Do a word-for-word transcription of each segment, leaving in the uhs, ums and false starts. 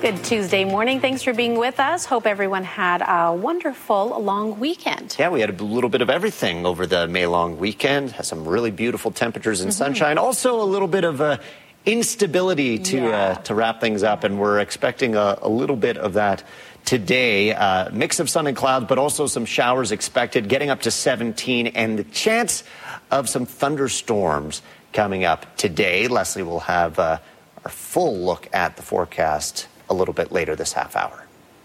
Good Tuesday morning. Thanks for being with us. Hope everyone had a wonderful long weekend. Yeah, we had a little bit of everything over the May long weekend. Had some really beautiful temperatures and mm-hmm. sunshine. Also a little bit of uh, instability to yeah. uh, to wrap things up, and we're expecting a, a little bit of that today. Uh, mix of sun and clouds, but also some showers expected, getting up to seventeen, and the chance of some thunderstorms coming up today. Leslie will have uh, our full look at the forecast a little bit later this half hour.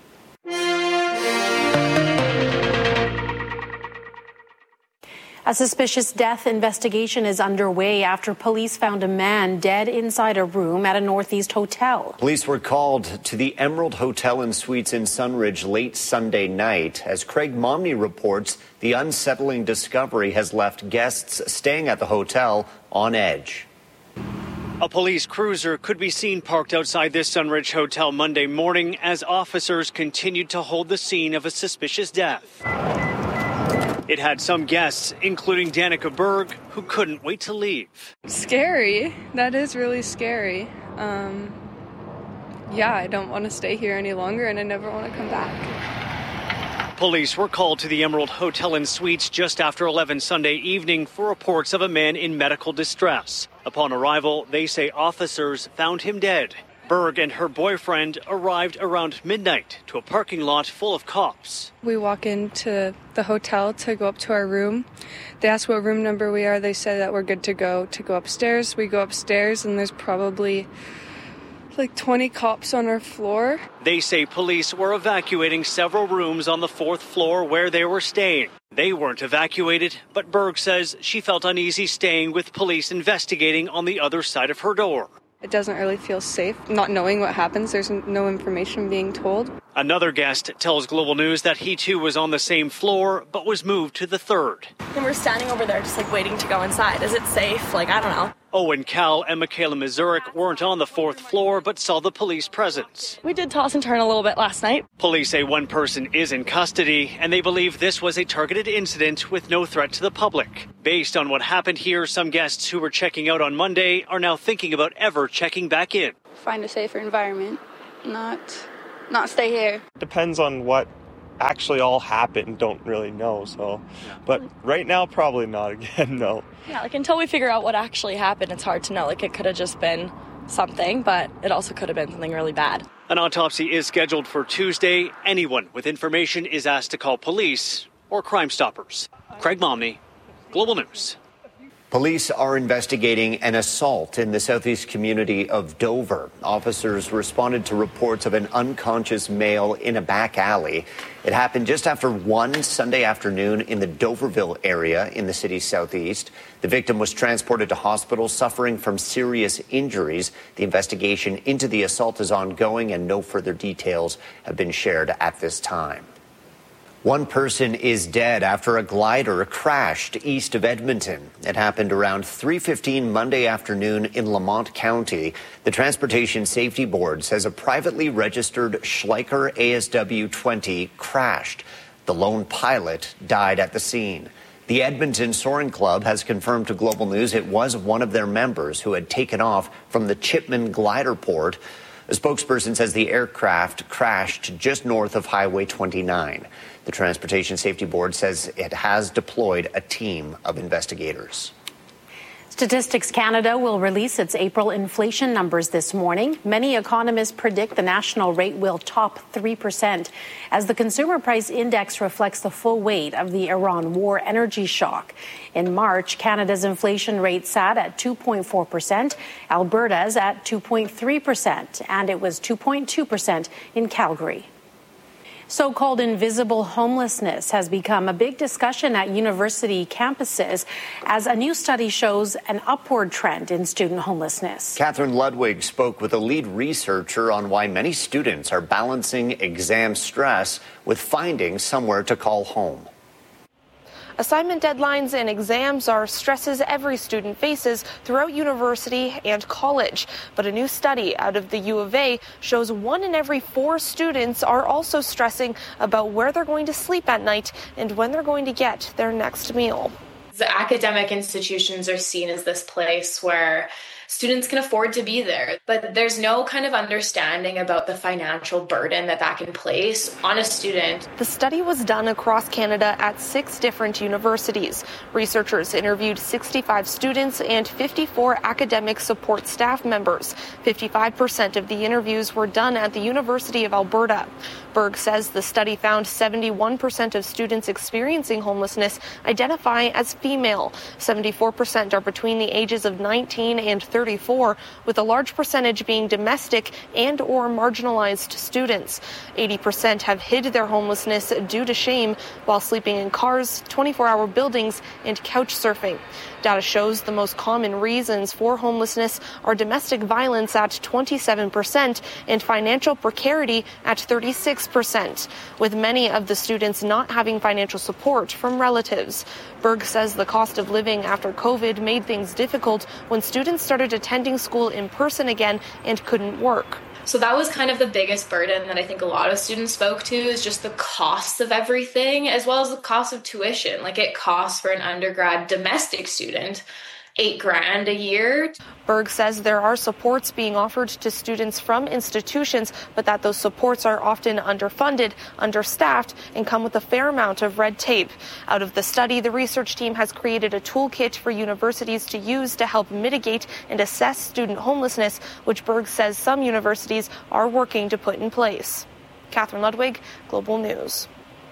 A suspicious death investigation is underway after police found a man dead inside a room at a Northeast hotel. Police were called to the Emerald Hotel and Suites in Sunridge late Sunday night. As Craig Momney reports, the unsettling discovery has left guests staying at the hotel on edge. A police cruiser could be seen parked outside this Sunridge hotel Monday morning as officers continued to hold the scene of a suspicious death. It had some guests, including Danica Berg, who couldn't wait to leave. Scary. That is really scary. Um, yeah, I don't want to stay here any longer, and I never want to come back. Police were called to the Emerald Hotel and Suites just after eleven Sunday evening for reports of a man in medical distress. Upon arrival, they say officers found him dead. Berg and her boyfriend arrived around midnight to a parking lot full of cops. We walk into the hotel to go up to our room. They ask what room number we are. They say that we're good to go to go upstairs. We go upstairs, and there's probably like twenty cops on our floor. They say police were evacuating several rooms on the fourth floor where they were staying. They weren't evacuated, but Berg says she felt uneasy staying with police investigating on the other side of her door. It doesn't really feel safe, not knowing what happens. There's no information being told. Another guest tells Global News that he too was on the same floor, but was moved to the third. And we're standing over there just like waiting to go inside. Is it safe? Like, I don't know. Owen Cal and Michaela Mazurik weren't on the fourth floor, but saw the police presence. We did toss and turn a little bit last night. Police say one person is in custody, and they believe this was a targeted incident with no threat to the public. Based on what happened here, some guests who were checking out on Monday are now thinking about ever checking back in. Find a safer environment, not, not stay here. Depends on what actually all happened, don't really know, so but right now probably not again. No. Yeah, like until we figure out what actually happened, it's hard to know. Like it could have just been something, but it also could have been something really bad. An autopsy is scheduled for Tuesday. Anyone with information is asked to call police or Crime Stoppers. Craig Momney, Global News. Police are investigating an assault in the southeast community of Dover. Officers responded to reports of an unconscious male in a back alley. It happened just after one Sunday afternoon in the Doverville area in the city's southeast. The victim was transported to hospital suffering from serious injuries. The investigation into the assault is ongoing, and no further details have been shared at this time. One person is dead after a glider crashed east of Edmonton. It happened around three fifteen Monday afternoon in Lamont County. The Transportation Safety Board says a privately registered Schleicher A S W twenty crashed. The lone pilot died at the scene. The Edmonton Soaring Club has confirmed to Global News it was one of their members who had taken off from the Chipman glider port. A spokesperson says the aircraft crashed just north of Highway twenty-nine. The Transportation Safety Board says it has deployed a team of investigators. Statistics Canada will release its April inflation numbers this morning. Many economists predict the national rate will top three percent as the consumer price index reflects the full weight of the Iran war energy shock. In March, Canada's inflation rate sat at two point four percent, Alberta's at two point three percent, and it was two point two percent in Calgary. So-called invisible homelessness has become a big discussion at university campuses as a new study shows an upward trend in student homelessness. Catherine Ludwig spoke with a lead researcher on why many students are balancing exam stress with finding somewhere to call home. Assignment deadlines and exams are stresses every student faces throughout university and college. But a new study out of the U of A shows one in every four students are also stressing about where they're going to sleep at night and when they're going to get their next meal. The academic institutions are seen as this place where students can afford to be there. But there's no kind of understanding about the financial burden that that can place on a student. The study was done across Canada at six different universities. Researchers interviewed sixty-five students and fifty-four academic support staff members. fifty-five percent of the interviews were done at the University of Alberta. Berg says the study found seventy-one percent of students experiencing homelessness identify as female. seventy-four percent are between the ages of nineteen and thirty-four, with a large percentage being domestic and or marginalized students. eighty percent have hid their homelessness due to shame while sleeping in cars, twenty-four hour buildings, and couch surfing. Data shows the most common reasons for homelessness are domestic violence at twenty-seven percent and financial precarity at thirty-six percent, with many of the students not having financial support from relatives. Berg says the cost of living after COVID made things difficult when students started attending school in person again and couldn't work. So that was kind of the biggest burden that I think a lot of students spoke to, is just the cost of everything, as well as the cost of tuition. Like, it costs for an undergrad domestic student eight grand a year. Berg says there are supports being offered to students from institutions, but that those supports are often underfunded, understaffed, and come with a fair amount of red tape. Out of the study, the research team has created a toolkit for universities to use to help mitigate and assess student homelessness, which Berg says some universities are working to put in place. Catherine Ludwig, Global News.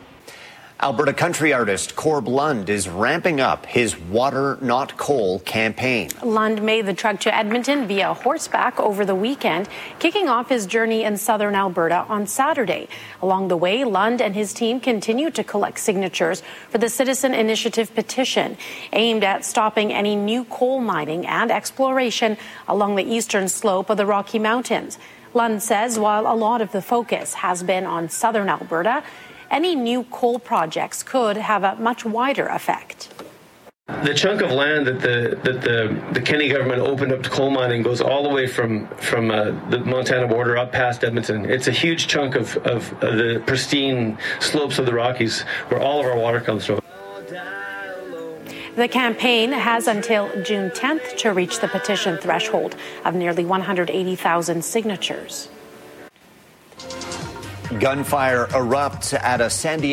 Alberta country artist Corb Lund is ramping up his Water Not Coal campaign. Lund made the trek to Edmonton via horseback over the weekend, kicking off his journey in southern Alberta on Saturday. Along the way, Lund and his team continued to collect signatures for the Citizen Initiative petition aimed at stopping any new coal mining and exploration along the eastern slope of the Rocky Mountains. Lund says while a lot of the focus has been on southern Alberta, any new coal projects could have a much wider effect. The chunk of land that the that the, the Kenney government opened up to coal mining goes all the way from from uh, the Montana border up past Edmonton. It's a huge chunk of, of uh, the pristine slopes of the Rockies where all of our water comes from. The campaign has until June tenth to reach the petition threshold of nearly one hundred eighty thousand signatures. Gunfire erupts at a San Diego